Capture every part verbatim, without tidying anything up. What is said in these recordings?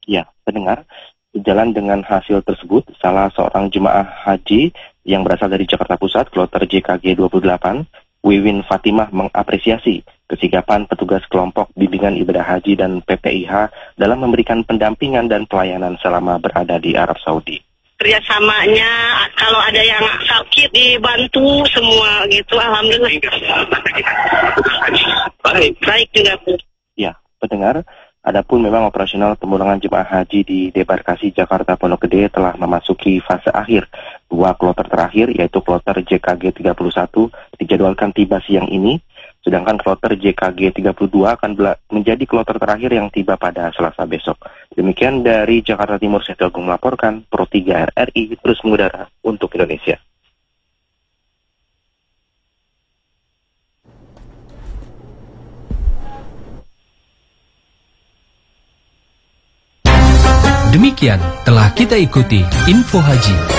Ya, pendengar, sejalan dengan hasil tersebut, salah seorang jemaah haji yang berasal dari Jakarta Pusat, kloter J K G dua puluh delapan, Wiwin Fatimah mengapresiasi kesigapan petugas kelompok bimbingan ibadah haji dan P P I H dalam memberikan pendampingan dan pelayanan selama berada di Arab Saudi. Kerjasamanya, kalau ada yang sakit dibantu semua gitu, alhamdulillah. Baik, baik juga Bu. Ya, pendengar, adapun memang operasional pemulangan jemaah haji di debarkasi Jakarta Pondok Gede telah memasuki fase akhir. Dua kloter terakhir, yaitu kloter J K G tiga puluh satu dijadwalkan tiba siang ini, sedangkan kloter J K G tiga puluh dua akan menjadi kloter terakhir yang tiba pada Selasa besok. Demikian dari Jakarta Timur, saya Agung melaporkan, Pro tiga R R I terus mengudara untuk Indonesia. Demikian telah kita ikuti Info Haji.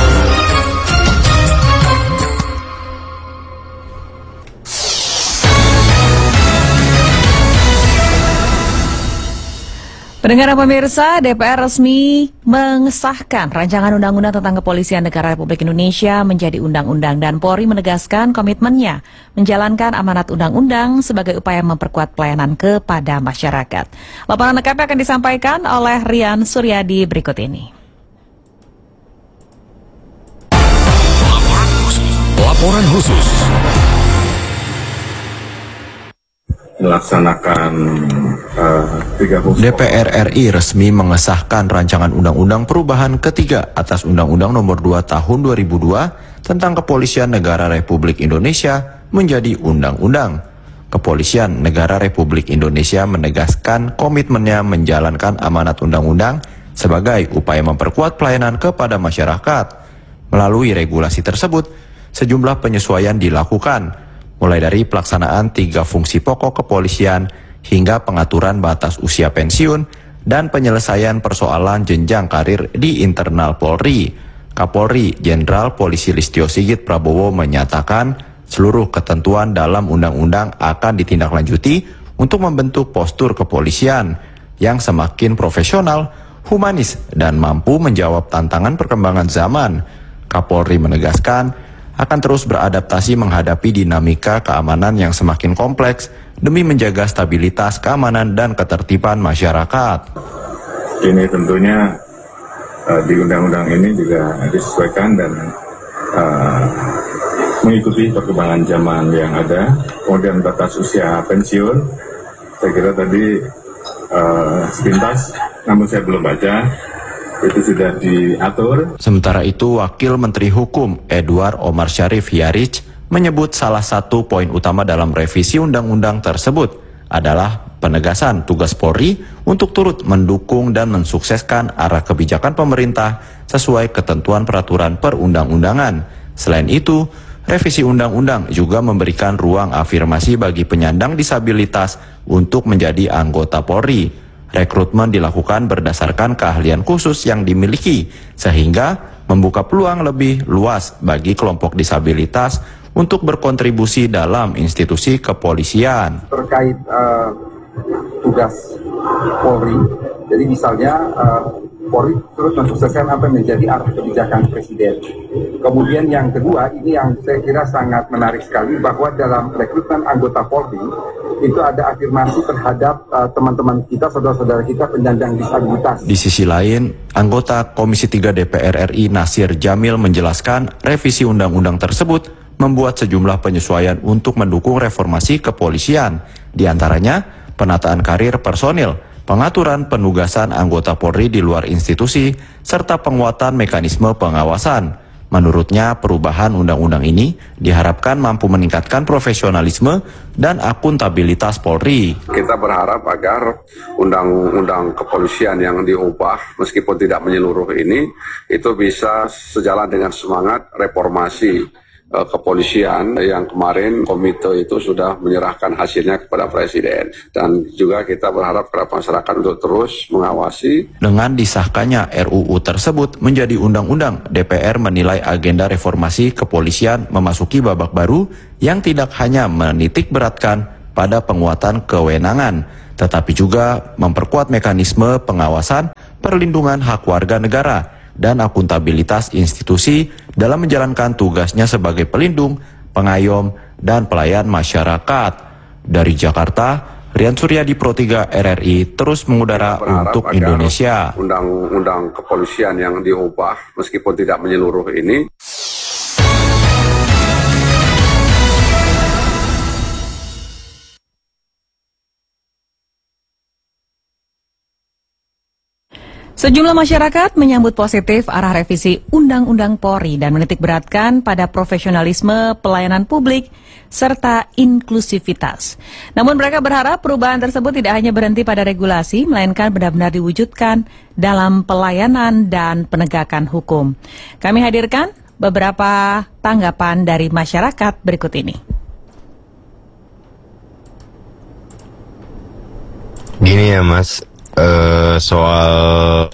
Pendengar pemirsa, D P R resmi mengesahkan rancangan undang-undang tentang kepolisian negara Republik Indonesia menjadi undang-undang, dan Polri menegaskan komitmennya menjalankan amanat undang-undang sebagai upaya memperkuat pelayanan kepada masyarakat. Laporan lengkapnya akan disampaikan oleh Rian Suryadi berikut ini. Laporan khusus. Laporan khusus. Melaksanakan uh, D P R R I resmi mengesahkan rancangan undang-undang perubahan ketiga atas Undang-Undang Nomor dua Tahun dua ribu dua tentang Kepolisian Negara Republik Indonesia menjadi undang-undang. Kepolisian Negara Republik Indonesia menegaskan komitmennya menjalankan amanat undang-undang sebagai upaya memperkuat pelayanan kepada masyarakat. Melalui regulasi tersebut, sejumlah penyesuaian dilakukan, mulai dari pelaksanaan tiga fungsi pokok kepolisian hingga pengaturan batas usia pensiun dan penyelesaian persoalan jenjang karir di internal Polri. Kapolri Jenderal Polisi Listio Sigit Prabowo menyatakan seluruh ketentuan dalam undang-undang akan ditindaklanjuti untuk membentuk postur kepolisian yang semakin profesional, humanis, dan mampu menjawab tantangan perkembangan zaman. Kapolri menegaskan akan terus beradaptasi menghadapi dinamika keamanan yang semakin kompleks demi menjaga stabilitas keamanan dan ketertiban masyarakat. Ini tentunya uh, di undang-undang ini juga disesuaikan dan uh, mengikuti perkembangan zaman yang ada, kemudian batas usia pensiun. Saya kira tadi uh, sepintas, namun saya belum baca. Itu sudah diatur. Sementara itu, Wakil Menteri Hukum Edward Omar Syarif Hiarij menyebut salah satu poin utama dalam revisi undang-undang tersebut adalah penegasan tugas Polri untuk turut mendukung dan mensukseskan arah kebijakan pemerintah sesuai ketentuan peraturan perundang-undangan. Selain itu, revisi undang-undang juga memberikan ruang afirmasi bagi penyandang disabilitas untuk menjadi anggota Polri. Rekrutmen dilakukan berdasarkan keahlian khusus yang dimiliki, sehingga membuka peluang lebih luas bagi kelompok disabilitas untuk berkontribusi dalam institusi kepolisian. Terkait uh, tugas Polri, jadi misalnya uh, Polri terus mensukseskan apa yang menjadi arah kebijakan Presiden. Kemudian yang kedua, ini yang saya kira sangat menarik sekali, bahwa dalam rekrutmen anggota Polri itu ada afirmasi terhadap uh, teman-teman kita, saudara-saudara kita penyandang disabilitas. Di sisi lain, anggota Komisi tiga D P R R I Nasir Jamil menjelaskan revisi undang-undang tersebut membuat sejumlah penyesuaian untuk mendukung reformasi kepolisian, di antaranya penataan karir personil, pengaturan penugasan anggota Polri di luar institusi, serta penguatan mekanisme pengawasan. Menurutnya, perubahan undang-undang ini diharapkan mampu meningkatkan profesionalisme dan akuntabilitas Polri. Kita berharap agar undang-undang kepolisian yang diubah, meskipun tidak menyeluruh ini, itu bisa sejalan dengan semangat reformasi kepolisian yang kemarin komite itu sudah menyerahkan hasilnya kepada Presiden, dan juga kita berharap kepada masyarakat untuk terus mengawasi. Dengan disahkannya R U U tersebut menjadi undang-undang, D P R menilai agenda reformasi kepolisian memasuki babak baru yang tidak hanya menitik beratkan pada penguatan kewenangan, tetapi juga memperkuat mekanisme pengawasan, perlindungan hak warga negara, dan akuntabilitas institusi dalam menjalankan tugasnya sebagai pelindung, pengayom, dan pelayan masyarakat. Dari Jakarta, Rian Suryadi, Pro tiga R R I, terus mengudara untuk Indonesia. Undang-undang kepolisian yang diubah meskipun tidak menyeluruh ini. Sejumlah masyarakat menyambut positif arah revisi Undang-Undang Polri dan menitik beratkan pada profesionalisme pelayanan publik serta inklusivitas. Namun mereka berharap perubahan tersebut tidak hanya berhenti pada regulasi, melainkan benar-benar diwujudkan dalam pelayanan dan penegakan hukum. Kami hadirkan beberapa tanggapan dari masyarakat berikut ini. Gini ya Mas, Uh, soal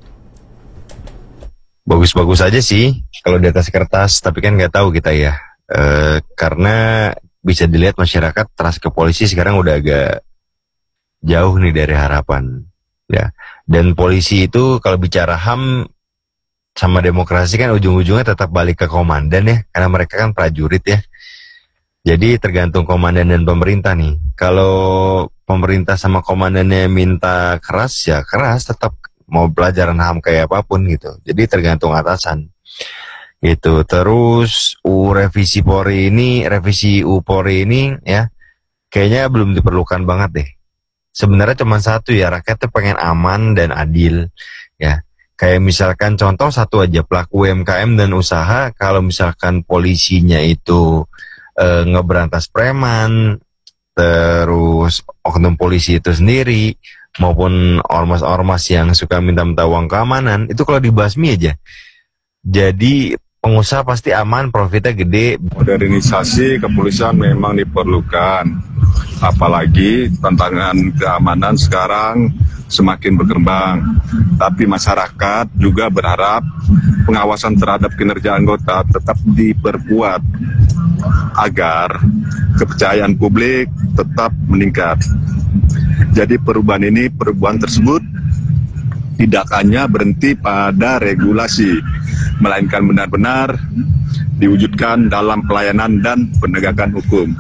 bagus-bagus aja sih kalau di atas kertas, tapi kan nggak tahu kita ya, uh, karena bisa dilihat masyarakat trust ke polisi sekarang udah agak jauh nih dari harapan ya. Dan polisi itu kalau bicara H A M sama demokrasi kan ujung-ujungnya tetap balik ke komandan ya, karena mereka kan prajurit ya. Jadi tergantung komandan dan pemerintah nih. Kalau pemerintah sama komandannya minta keras, ya keras, tetap mau pelajaran H A M kayak apapun gitu. Jadi tergantung atasan. Gitu. Terus U revisi Polri ini, revisi U Polri ini ya, kayaknya belum diperlukan banget deh. Sebenarnya cuma satu ya, rakyat tuh pengen aman dan adil ya. Kayak misalkan contoh satu aja, pelaku U M K M dan usaha, kalau misalkan polisinya itu E, ngeberantas preman, terus oknum polisi itu sendiri, maupun ormas-ormas yang suka minta-minta uang keamanan, itu kalau dibasmi aja. Jadi pengusaha pasti aman, profitnya gede. Modernisasi kepolisian memang diperlukan, apalagi tantangan keamanan sekarang semakin berkembang. Tapi masyarakat juga berharap pengawasan terhadap kinerja anggota tetap diperkuat agar kepercayaan publik tetap meningkat. Jadi perubahan ini, perubahan tersebut tidak hanya berhenti pada regulasi, melainkan benar-benar diwujudkan dalam pelayanan dan penegakan hukum.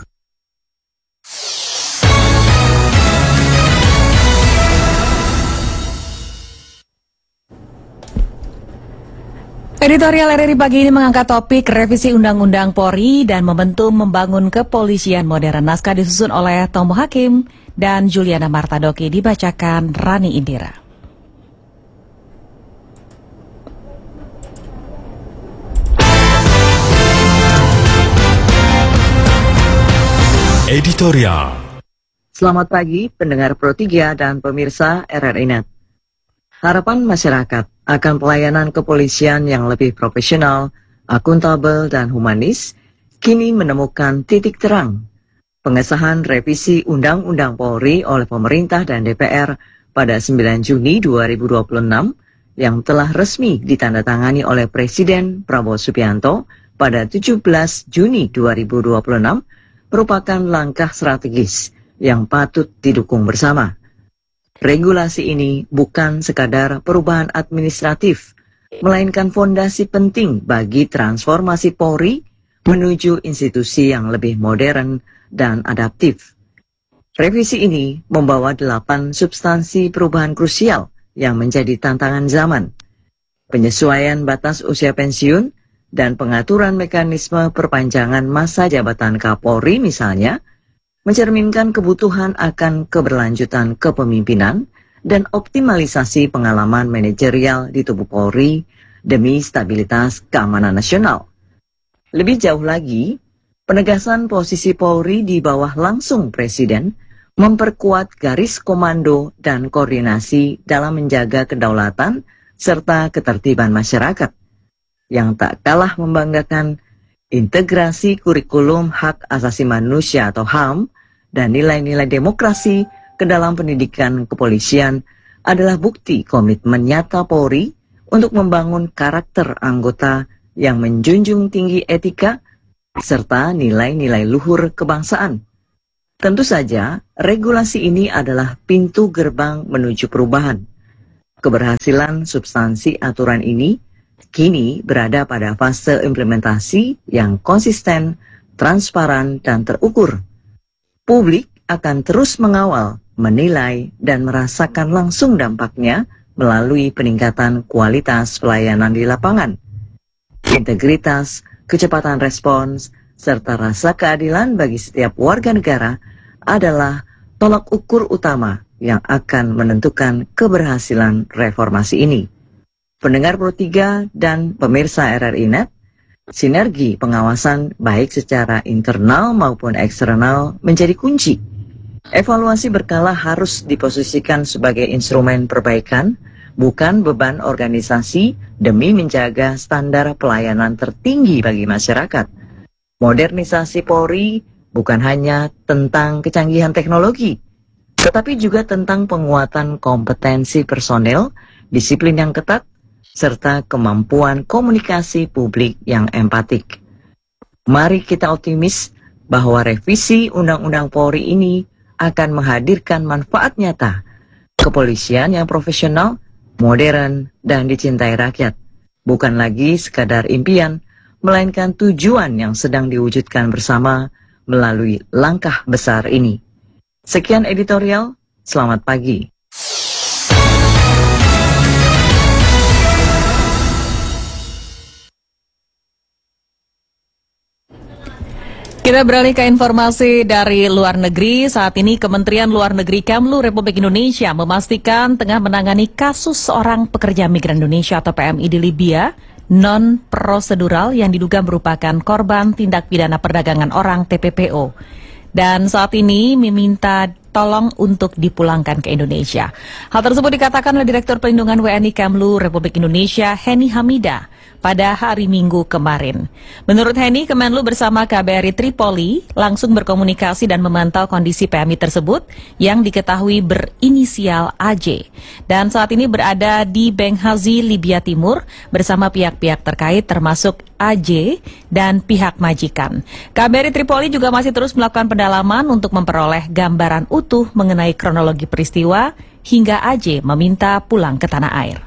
Editorial R R I pagi ini mengangkat topik revisi Undang-Undang Polri dan momentum membangun kepolisian modern. Naskah disusun oleh Tombo Hakim dan Juliana Martadoki, dibacakan Rani Indira. Editorial. Selamat pagi pendengar Pro tiga dan pemirsa R R I Net. Harapan masyarakat akan pelayanan kepolisian yang lebih profesional, akuntabel, dan humanis kini menemukan titik terang. Pengesahan revisi Undang-Undang Polri oleh pemerintah dan D P R pada sembilan Juni dua ribu dua puluh enam yang telah resmi ditandatangani oleh Presiden Prabowo Subianto pada tujuh belas Juni dua ribu dua puluh enam merupakan langkah strategis yang patut didukung bersama. Regulasi ini bukan sekadar perubahan administratif, melainkan fondasi penting bagi transformasi Polri menuju institusi yang lebih modern dan adaptif. Revisi ini membawa delapan substansi perubahan krusial yang menjadi tantangan zaman. Penyesuaian batas usia pensiun dan pengaturan mekanisme perpanjangan masa jabatan Kapolri misalnya, mencerminkan kebutuhan akan keberlanjutan kepemimpinan dan optimalisasi pengalaman manajerial di tubuh Polri demi stabilitas keamanan nasional. Lebih jauh lagi, penegasan posisi Polri di bawah langsung Presiden memperkuat garis komando dan koordinasi dalam menjaga kedaulatan serta ketertiban masyarakat. Yang tak kalah membanggakan, integrasi kurikulum hak asasi manusia atau H A M dan nilai-nilai demokrasi ke dalam pendidikan kepolisian adalah bukti komitmen nyata Polri untuk membangun karakter anggota yang menjunjung tinggi etika serta nilai-nilai luhur kebangsaan. Tentu saja, regulasi ini adalah pintu gerbang menuju perubahan. Keberhasilan substansi aturan ini kini berada pada fase implementasi yang konsisten, transparan, dan terukur. Publik akan terus mengawal, menilai, dan merasakan langsung dampaknya melalui peningkatan kualitas pelayanan di lapangan. Integritas, kecepatan respons, serta rasa keadilan bagi setiap warga negara adalah tolak ukur utama yang akan menentukan keberhasilan reformasi ini. Pendengar Pro tiga dan pemirsa R R I Net, sinergi pengawasan baik secara internal maupun eksternal menjadi kunci. Evaluasi berkala harus diposisikan sebagai instrumen perbaikan, bukan beban organisasi demi menjaga standar pelayanan tertinggi bagi masyarakat. Modernisasi Polri bukan hanya tentang kecanggihan teknologi, tetapi juga tentang penguatan kompetensi personel, disiplin yang ketat, serta kemampuan komunikasi publik yang empatik. Mari kita optimis bahwa revisi Undang-Undang Polri ini akan menghadirkan manfaat nyata, kepolisian yang profesional, modern, dan dicintai rakyat. Bukan lagi sekadar impian, melainkan tujuan yang sedang diwujudkan bersama melalui langkah besar ini. Sekian editorial, selamat pagi. Kita beralih ke informasi dari luar negeri. Saat ini Kementerian Luar Negeri Kemlu Republik Indonesia memastikan tengah menangani kasus seorang pekerja migran Indonesia atau P M I di Libya non-prosedural yang diduga merupakan korban tindak pidana perdagangan orang T P P O. Dan saat ini meminta tolong untuk dipulangkan ke Indonesia. Hal tersebut dikatakan oleh Direktur Pelindungan W N I Kemlu Republik Indonesia, Heni Hamida, pada hari Minggu kemarin. Menurut Heni, Kemenlu bersama K B R I Tripoli langsung berkomunikasi dan memantau kondisi P M I tersebut yang diketahui berinisial A J. Dan saat ini berada di Benghazi, Libya Timur bersama pihak-pihak terkait termasuk A J dan pihak majikan. K B R I Tripoli juga masih terus melakukan pendalaman untuk memperoleh gambaran utuh mengenai kronologi peristiwa hingga A J meminta pulang ke tanah air.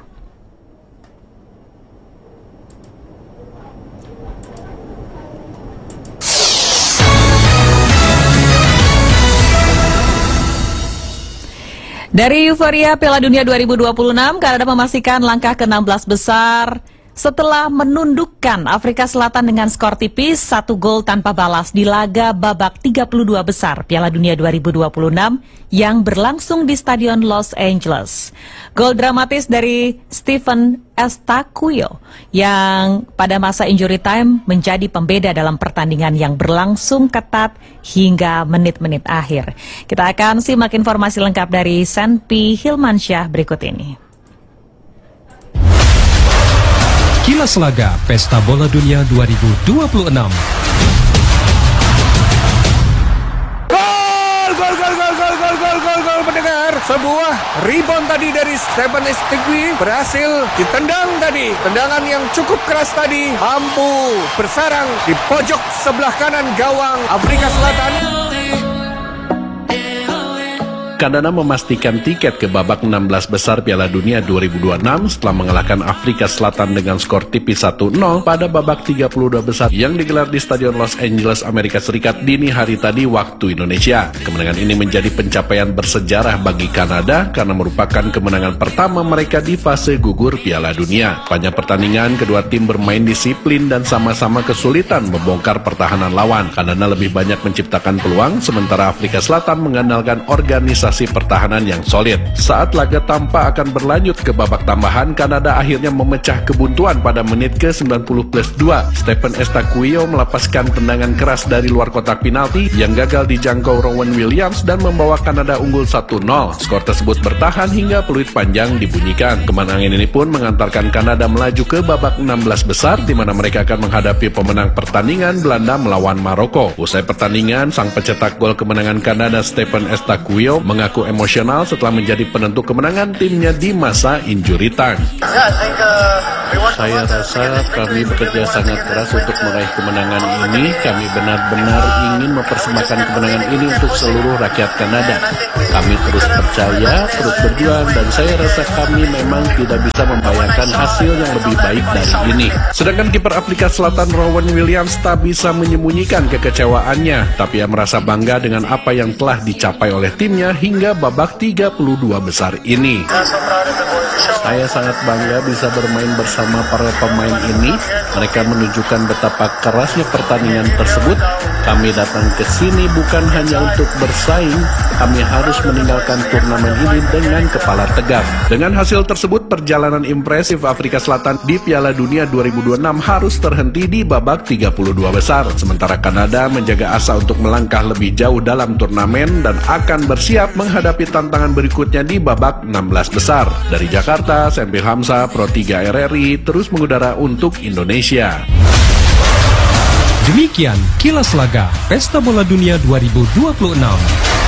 Dari euforia Piala Dunia dua ribu dua puluh enam, Kanada memastikan langkah ke enam belas besar setelah menundukkan Afrika Selatan dengan skor tipis satu gol tanpa balas di laga babak tiga puluh dua besar Piala Dunia dua ribu dua puluh enam yang berlangsung di Stadion Los Angeles. Gol dramatis dari Stephen Estaquio yang pada masa injury time menjadi pembeda dalam pertandingan yang berlangsung ketat hingga menit-menit akhir. Kita akan simak informasi lengkap dari Senpi Hilmansyah berikut ini. Kilas Laga Pesta Bola Dunia dua ribu dua puluh enam. Gol, gol, gol, gol, gol, gol, gol, gol, gol, pendengar. Sebuah rebound tadi dari Stephen Estaquio berhasil ditendang tadi. Tendangan yang cukup keras tadi mampu bersarang di pojok sebelah kanan gawang Afrika Selatan. Kanada memastikan tiket ke babak enam belas besar Piala Dunia dua ribu dua puluh enam setelah mengalahkan Afrika Selatan dengan skor tipis satu nol pada babak tiga puluh dua besar yang digelar di Stadion Los Angeles, Amerika Serikat dini hari tadi waktu Indonesia. Kemenangan ini menjadi pencapaian bersejarah bagi Kanada karena merupakan kemenangan pertama mereka di fase gugur Piala Dunia. Panjang pertandingan, kedua tim bermain disiplin dan sama-sama kesulitan membongkar pertahanan lawan. Kanada lebih banyak menciptakan peluang, sementara Afrika Selatan mengandalkan organisasi pertahanan yang solid. Saat laga tampak akan berlanjut ke babak tambahan, Kanada akhirnya memecah kebuntuan pada menit ke sembilan puluh plus dua. Stephen Estaquio melepaskan tendangan keras dari luar kotak penalti yang gagal dijangkau Rowan Williams dan membawa Kanada unggul satu nol. Skor tersebut bertahan hingga peluit panjang dibunyikan. Kemenangan ini pun mengantarkan Kanada melaju ke babak enam belas besar di mana mereka akan menghadapi pemenang pertandingan Belanda melawan Maroko. Usai pertandingan, sang pencetak gol kemenangan Kanada Stephen Estaquio mengaku emosional setelah menjadi penentu kemenangan timnya di masa injury time. Saya rasa kami bekerja sangat keras untuk meraih kemenangan ini. Kami benar-benar ingin mempersembahkan kemenangan ini untuk seluruh rakyat Kanada. Kami terus percaya, terus berjuang, dan saya rasa kami memang tidak bisa membayangkan hasil yang lebih baik dari ini. Sedangkan kiper Afrika Selatan Rowan Williams tak bisa menyembunyikan kekecewaannya, tapi ia merasa bangga dengan apa yang telah dicapai oleh timnya hingga babak tiga puluh dua besar ini. Saya sangat bangga bisa bermain bersama para pemain ini. Mereka menunjukkan betapa kerasnya pertandingan tersebut. Kami datang ke sini bukan hanya untuk bersaing, kami harus meninggalkan turnamen ini dengan kepala tegak. Dengan hasil tersebut, perjalanan impresif Afrika Selatan di Piala Dunia dua ribu dua puluh enam harus terhenti di babak tiga puluh dua besar. Sementara Kanada menjaga asa untuk melangkah lebih jauh dalam turnamen dan akan bersiap menghadapi tantangan berikutnya di babak enam belas besar. Dari Jakarta, Sembil Hamzah, Pro tiga R R I, terus mengudara untuk Indonesia. Demikian Kilas Laga Pesta Bola Dunia dua ribu dua puluh enam.